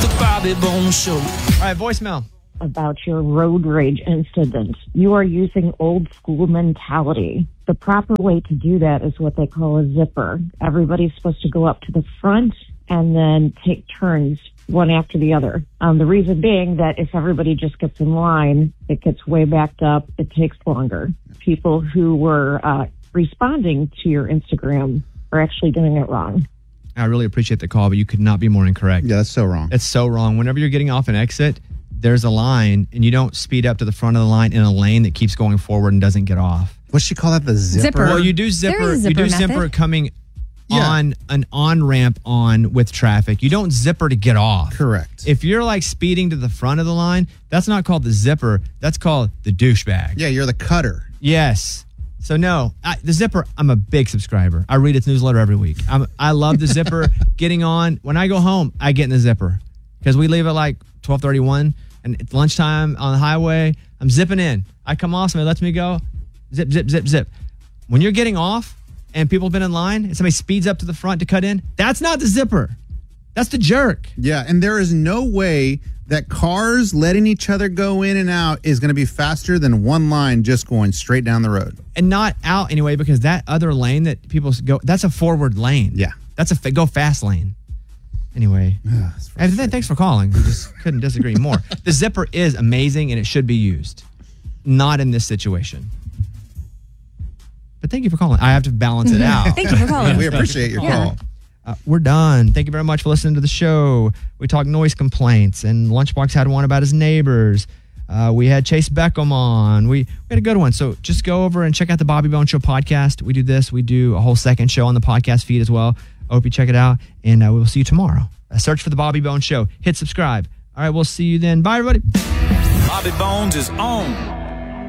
The Bobby Bones Show. All right, voicemail. About your road rage incident. You are using old school mentality. The proper way to do that is what they call a zipper. Everybody's supposed to go up to the front and then take turns one after the other. The reason being that if everybody just gets in line, it gets way backed up. It takes longer. People who were responding to your Instagram are actually doing it wrong. I really appreciate the call, but you could not be more incorrect. Yeah, that's so wrong. It's so wrong. Whenever you're getting off an exit, there's a line, and you don't speed up to the front of the line in a lane that keeps going forward and doesn't get off. What's she call that? The zipper? Well, you do zipper. You do zipper coming on an on-ramp on with traffic. You don't zipper to get off. Correct. If you're like speeding to the front of the line, that's not called the zipper. That's called the douchebag. Yeah, you're the cutter. Yes. So no, the zipper, I'm a big subscriber. I read its newsletter every week. I love the zipper. Getting on, when I go home, I get in the zipper because we leave at like 12:31 and it's lunchtime on the highway. I'm zipping in. I come off, somebody lets me go. Zip, zip, zip, zip. When you're getting off and people have been in line and somebody speeds up to the front to cut in, that's not the zipper. That's the jerk. Yeah, and there is no way that cars letting each other go in and out is going to be faster than one line just going straight down the road. And not out anyway, because that other lane that people go, that's a forward lane. Yeah. That's a go fast lane. Anyway, thanks for calling. We just couldn't disagree more. The zipper is amazing and it should be used. Not in this situation. But thank you for calling. I have to balance it out. Thank you for calling. We appreciate your call. We're done. Thank you very much for listening to the show. We talked noise complaints, and Lunchbox had one about his neighbors. We had Chase Beckham on. We had a good one. So just go over and check out the Bobby Bones Show podcast. We do this. We do a whole second show on the podcast feed as well. I hope you check it out, and we will see you tomorrow. Search for the Bobby Bones Show. Hit subscribe. All right, we'll see you then. Bye, everybody. Bobby Bones is on.